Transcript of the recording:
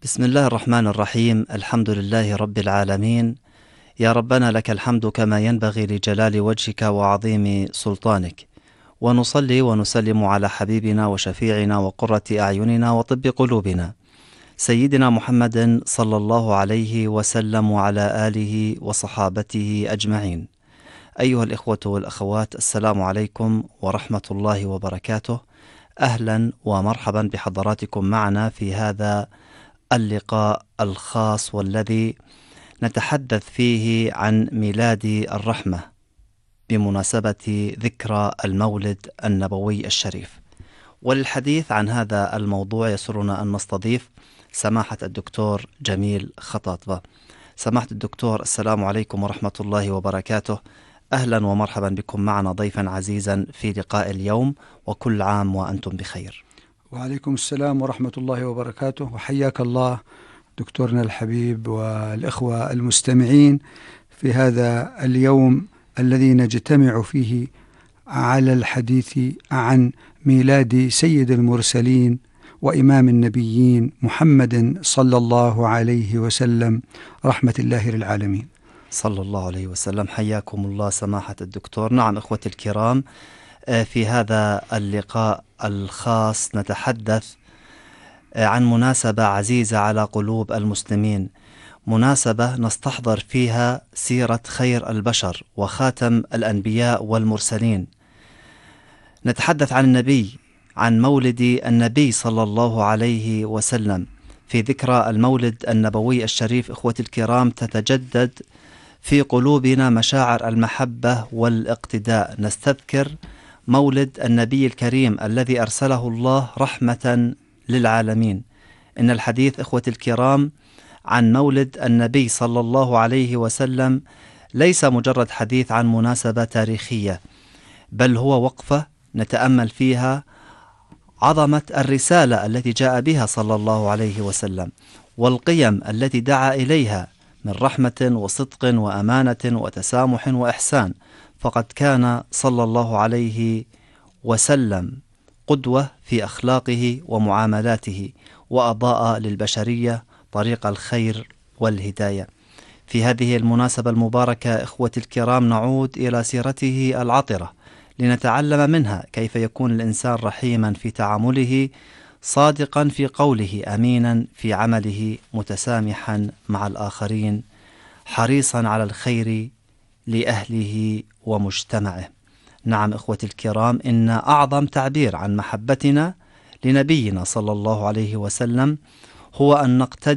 بسم الله الرحمن الرحيم. الحمد لله رب العالمين. يا ربنا لك الحمد كما ينبغي لجلال وجهك وعظيم سلطانك، ونصلي ونسلم على حبيبنا وشفيعنا وقرة أعيننا وطب قلوبنا سيدنا محمد صلى الله عليه وسلم وعلى آله وصحابته أجمعين. أيها الإخوة والأخوات، السلام عليكم ورحمة الله وبركاته. أهلا ومرحبا بحضراتكم معنا في هذا اللقاء الخاص والذي نتحدث فيه عن ميلاد الرحمة بمناسبة ذكرى المولد النبوي الشريف. وللحديث عن هذا الموضوع يسرنا أن نستضيف سماحة الدكتور جميل خطاطبة. سماحة الدكتور، السلام عليكم ورحمة الله وبركاته. أهلا ومرحبا بكم معنا ضيفا عزيزا في لقاء اليوم، وكل عام وأنتم بخير. وعليكم السلام ورحمة الله وبركاته، وحياك الله دكتورنا الحبيب والإخوة المستمعين في هذا اليوم الذي نجتمع فيه على الحديث عن ميلاد سيد المرسلين وإمام النبيين محمد صلى الله عليه وسلم، رحمة الله للعالمين. صلى الله عليه وسلم. حياكم الله سماحة الدكتور. نعم إخوتي الكرام، في هذا اللقاء الخاص نتحدث عن مناسبة عزيزة على قلوب المسلمين، مناسبة نستحضر فيها سيرة خير البشر وخاتم الأنبياء والمرسلين. نتحدث عن النبي، عن مولد النبي صلى الله عليه وسلم. في ذكرى المولد النبوي الشريف إخوتي الكرام تتجدد في قلوبنا مشاعر المحبة والاقتداء. نستذكر مولد النبي الكريم الذي أرسله الله رحمة للعالمين. إن الحديث إخوتي الكرام عن مولد النبي صلى الله عليه وسلم ليس مجرد حديث عن مناسبة تاريخية، بل هو وقفة نتأمل فيها عظمة الرسالة التي جاء بها صلى الله عليه وسلم، والقيم التي دعا إليها من رحمة وصدق وأمانة وتسامح وإحسان. فقد كان صلى الله عليه وسلم قدوة في أخلاقه ومعاملاته، وأضاء للبشرية طريق الخير والهداية. في هذه المناسبة المباركة إخوتي الكرام نعود إلى سيرته العطرة لنتعلم منها كيف يكون الإنسان رحيما في تعامله، صادقا في قوله، أمينا في عمله، متسامحا مع الآخرين، حريصا على الخير لأهله ومجتمعه. نعم إخوتي الكرام، إن أعظم تعبير عن محبتنا لنبينا صلى الله عليه وسلم هو أن نقتدي